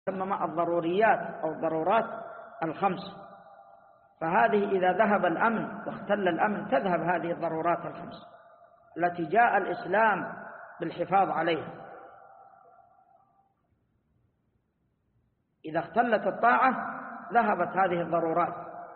مع الضروريات أو الضرورات الخمس، فهذه إذا ذهب الأمن واختل الأمن تذهب هذه الضرورات الخمس التي جاء الإسلام بالحفاظ عليها. إذا اختلت الطاعة ذهبت هذه الضرورات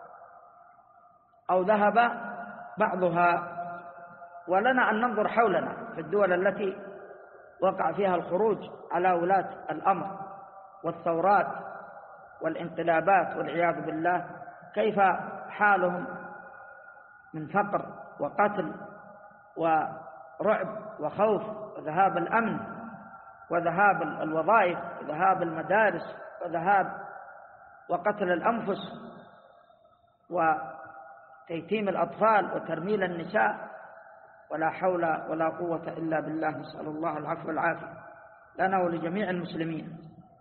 أو ذهب بعضها. ولنا أن ننظر حولنا في الدول التي وقع فيها الخروج على ولاة الأمر والثورات والانقلابات والعياذ بالله، كيف حالهم من فقر وقتل ورعب وخوف وذهاب الأمن وذهاب الوظائف وذهاب المدارس وذهاب وقتل الأنفس وتيتيم الأطفال وترميل النساء، ولا حول ولا قوة إلا بالله، نسأل الله العفو والعافية لنا ولجميع المسلمين.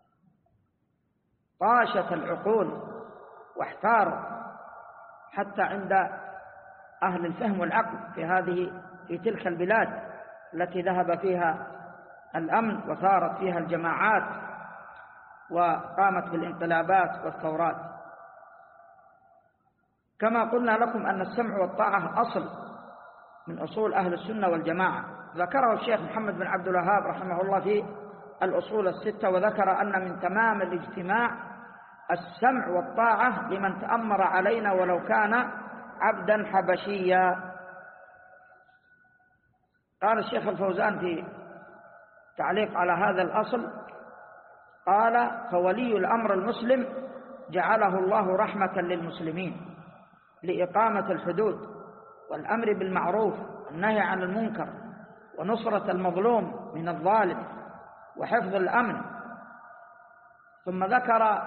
طاشت العقول واحتاروا حتى عند أهل الفهم والعقل في تلك البلاد التي ذهب فيها الأمن وثارت فيها الجماعات وقامت بالانقلابات والثورات. كما قلنا لكم أن السمع والطاعة أصل من أصول أهل السنة والجماعة، ذكره الشيخ محمد بن عبد الوهاب رحمه الله في الأصول الستة، وذكر أن من تمام الاجتماع السمع والطاعة لمن تأمر علينا ولو كان عبدا حبشيا. قال الشيخ الفوزان في تعليق على هذا الأصل، قال: فولي الأمر المسلم جعله الله رحمة للمسلمين لإقامة الحدود والأمر بالمعروف والنهي عن المنكر ونصرة المظلوم من الظالم وحفظ الأمن. ثم ذكر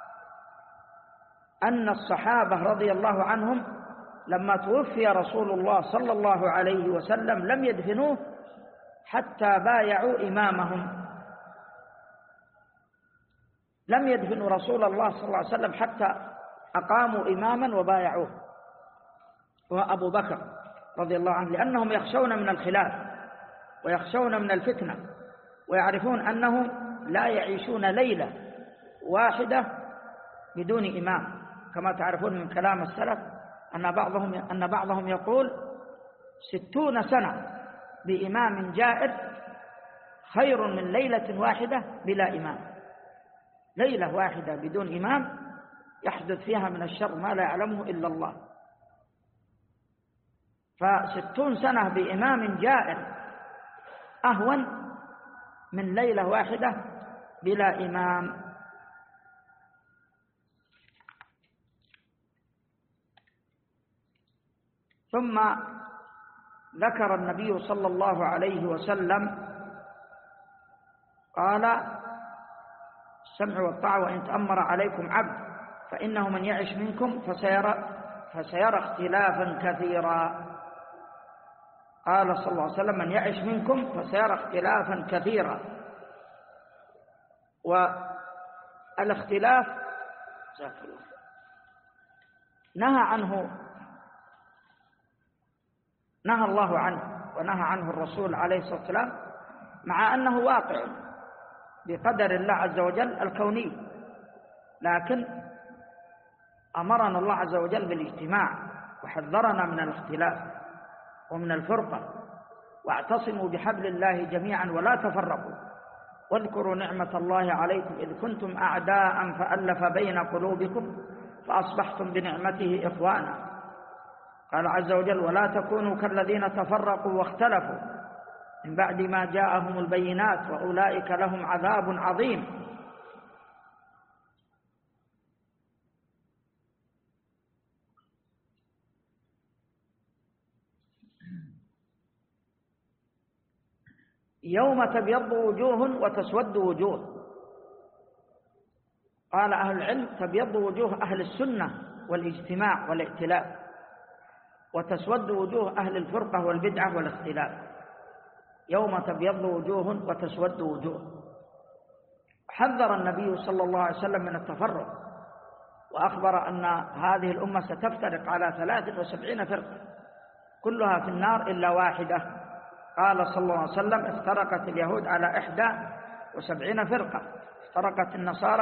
أن الصحابة رضي الله عنهم لما توفي رسول الله صلى الله عليه وسلم لم يدفنوه حتى بايعوا إمامهم، لم يدفنوا رسول الله صلى الله عليه وسلم حتى أقاموا إماما وبايعوه، وهو أبو بكر رضي الله عنه، لأنهم يخشون من الخلاف ويخشون من الفتنة، ويعرفون أنهم لا يعيشون ليلة واحدة بدون إمام، كما تعرفون من كلام السلف أن بعضهم يقول 60 سنة بإمام جائر خير من ليلة واحدة بلا إمام. ليلة واحدة بدون إمام يحدث فيها من الشر ما لا يعلمه إلا الله، ف60 سنة بإمام جائر أهون من ليلة واحدة بلا إمام. ثم ذكر النبي صلى الله عليه وسلم قال: السمع والطاعة وإن تأمر عليكم عبد فإنه من يعش منكم فسيرى اختلافا كثيرا. قال صلى الله عليه وسلم: من يعش منكم فسيرى اختلافا كثيرا. والاختلاف نهى الله عنه ونهى عنه الرسول عليه الصلاة والسلام، مع أنه واقع بقدر الله عز وجل الكوني، لكن أمرنا الله عز وجل بالاجتماع وحذرنا من الاختلاف ومن الفرقة، واعتصموا بحبل الله جميعا ولا تفرقوا واذكروا نعمة الله عليكم إذ كنتم أعداء فألف بين قلوبكم فأصبحتم بنعمته إخوانا. قال عز وجل: ولا تكونوا كالذين تفرقوا واختلفوا من بعد ما جاءهم البينات وأولئك لهم عذاب عظيم. يوم تبيض وجوه وتسود وجوه. قال أهل العلم: تبيض وجوه أهل السنة والاجتماع والائتلاف، وتسود وجوه أهل الفرقة والبدعة والاختلاف. يوم تبيض وجوه وتسود وجوه. حذر النبي صلى الله عليه وسلم من التفرق، وأخبر أن هذه الأمة ستفترق على 73 فرقة كلها في النار إلا واحدة. قال صلى الله عليه وسلم: افترقت اليهود على 71 فرقة، افترقت النصارى